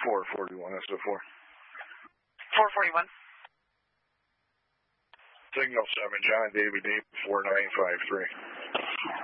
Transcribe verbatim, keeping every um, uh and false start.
four forty-one S O four. four forty-one. Signal seven, John David Dave, four nine five three.